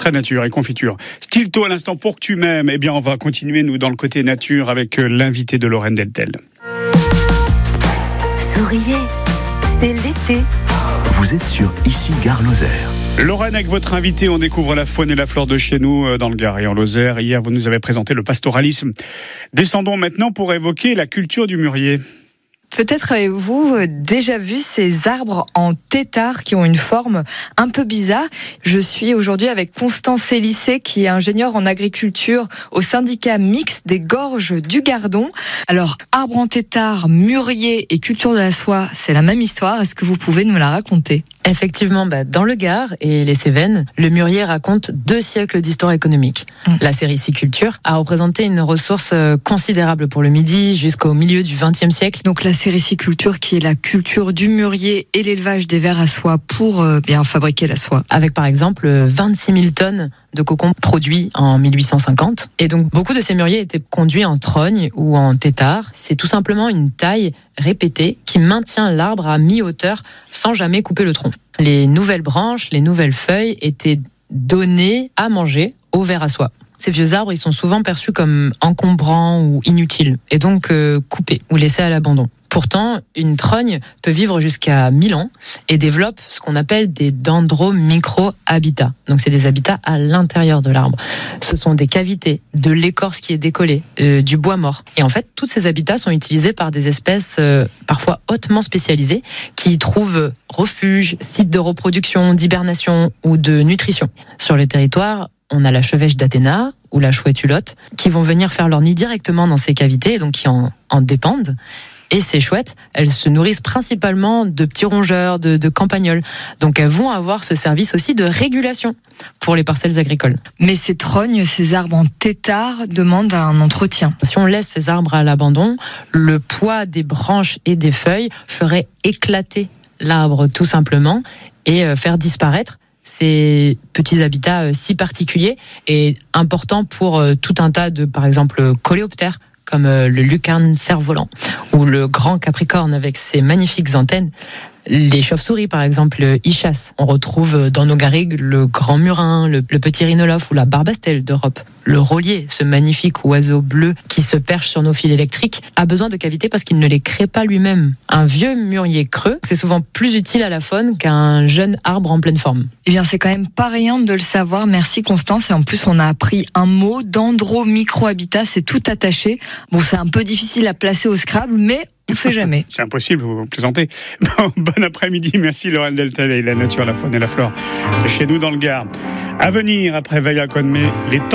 très nature et confiture. Stilto à l'instant pour que tu m'aimes. Eh bien, on va continuer, nous, dans le côté nature avec l'invité de Lorraine Deltel. Souriez, c'est l'été. Vous êtes sur Ici Gare Lozère. Lorraine, avec votre invité, on découvre la faune et la flore de chez nous, dans le Gard et en Lozère. Hier, vous nous avez présenté le pastoralisme. Descendons maintenant pour évoquer la culture du mûrier. Peut-être avez-vous déjà vu ces arbres en tétard qui ont une forme un peu bizarre. Je suis aujourd'hui avec Constance Élissé, qui est ingénieure en agriculture au syndicat mixte des Gorges du Gardon. Alors, arbre en tétard, mûrier et culture de la soie, c'est la même histoire. Est-ce que vous pouvez nous la raconter ? Effectivement, dans le Gard et les Cévennes, le mûrier raconte 2 siècles d'histoire économique. La sériciculture a représenté une ressource considérable pour le Midi jusqu'au milieu du XXe siècle. Donc la sériciculture qui est la culture du mûrier et l'élevage des vers à soie pour bien fabriquer la soie. Avec par exemple 26 000 tonnes de cocon produits en 1850. Et donc beaucoup de ces mûriers étaient conduits en trogne ou en tétard. C'est tout simplement une taille répétée qui maintient l'arbre à mi-hauteur sans jamais couper le tronc. Les nouvelles branches, les nouvelles feuilles étaient données à manger aux vers à soie. Ces vieux arbres, ils sont souvent perçus comme encombrants ou inutiles, et donc coupés ou laissés à l'abandon. Pourtant, une trogne peut vivre jusqu'à 1000 ans et développe ce qu'on appelle des dendromicro-habitats. Donc c'est des habitats à l'intérieur de l'arbre. Ce sont des cavités, de l'écorce qui est décollée, du bois mort. Et en fait, tous ces habitats sont utilisés par des espèces parfois hautement spécialisées qui y trouvent refuge, site de reproduction, d'hibernation ou de nutrition. Sur le territoire, on a la chevêche d'Athéna ou la chouette hulotte qui vont venir faire leur nid directement dans ces cavités et donc qui en dépendent. Et ces chouettes, elles se nourrissent principalement de petits rongeurs, de campagnols. Donc elles vont avoir ce service aussi de régulation pour les parcelles agricoles. Mais ces trognes, ces arbres en tétard demandent un entretien. Si on laisse ces arbres à l'abandon, le poids des branches et des feuilles ferait éclater l'arbre tout simplement et faire disparaître ces petits habitats si particuliers et importants pour tout un tas de, par exemple, coléoptères, comme le lucarne cerf-volant ou le grand capricorne avec ses magnifiques antennes. Les chauves-souris, par exemple, y chassent. On retrouve dans nos garrigues le grand murin, le petit rhinolophe ou la barbastelle d'Europe. Le rôlier, ce magnifique oiseau bleu qui se perche sur nos fils électriques, a besoin de cavités parce qu'il ne les crée pas lui-même. Un vieux mûrier creux, c'est souvent plus utile à la faune qu'un jeune arbre en pleine forme. Eh bien, c'est quand même pas rien de le savoir. Merci Constance. Et en plus, on a appris un mot, dendro-micro-habitat, c'est tout attaché. Bon, c'est un peu difficile à placer au Scrabble, mais on ne sait jamais. C'est impossible, vous plaisantez. Bon après-midi, merci Lorraine Deltel et la nature, la faune et la flore chez nous dans le Gard. À venir, après Veille à Conmé, les temps